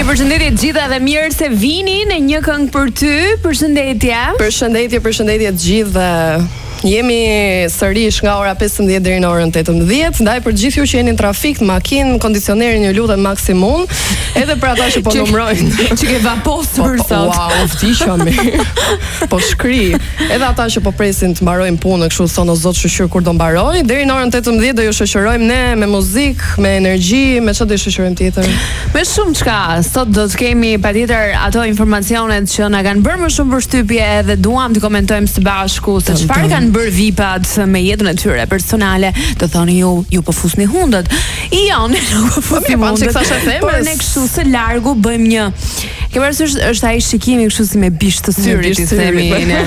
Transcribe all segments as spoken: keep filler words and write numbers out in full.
Përshëndetje të gjitha dhe mirë se vini në një këngë për ty. Përshëndetje. Përshëndetje, përshëndetje të gjithë dhe jemi sërish nga ora pesëmbëdhjetë deri në orën tetëmbëdhjetë. Ndaj për gjithë ju që jeni në trafik, në makinë, kondicionerin ju lutem maksimum, edhe për ata që po numrojnë. Që ke vapos për sot. Wow, vdisha me. Po shkri. Edhe ata që po presin të mbarojnë punën, kështu thonë o zot shoqër kur do mbaroj, deri në orën tetëmbëdhjetë do ju shoqërojmë ne me muzikë, me energji, me çfarë do ju shoqërojmë tjetër. Me shumë çka. Sot do të kemi patjetër ato informacionet që na kanë bërë më shumë përshtypje dhe duam të komentojmë së bashku se çfarë kanë bërë vipat me jetën e tyre personale. Do thoni ju, ju po fusni hundët. Jo, ne nuk po fusni hundët. Por ne kështu së largu bëjmë një. Ke parasysh është ai shikimi kështu si me bish të syrit, i themi ne.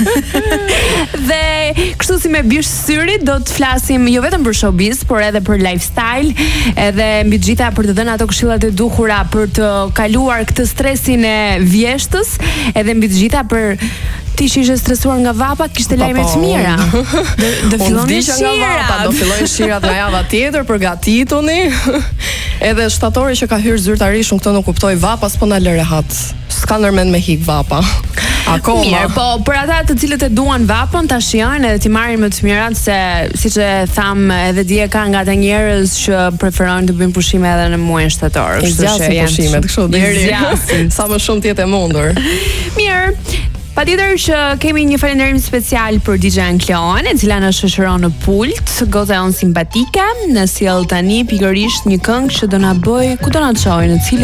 Dhe kështu si me bish të syrit do të flasim jo vetëm për showbiz, por edhe për lifestyle, edhe mbi të gjitha për të dhënë ato këshillat e duhura për të kaluar këtë stresin e vjeshtës, edhe mbi të gjitha për ti që ishe stresuar nga vapa, kishte lajme të mira. Do fillojnë shira. Do fillojnë shirat nga java tjetër, përgatituni. Edhe shtatori që ka hyrë zyrtarisht, unë këtë nuk kuptoj, vapa s'po na lë rehat. S'ka ndërmend me hik vapa. Akoma. Mirë, po për ata të cilët e duan vapën, ta shijojnë edhe t'i marrin më të mirat, se siç e tham edhe dje ka nga ata njerëz që preferojnë të bëjnë pushime edhe në muajin shtator. Kështu që janë pushimet, kështu deri sa më shumë të jetë e mundur. Mirë. Patjetër që kemi një falënderim special për D J Ankleon, e cila na shoqëron në pult, goza jon simpatike, na sjell tani pikërisht një këngë që do na bëj, ku do na çojë, në cilin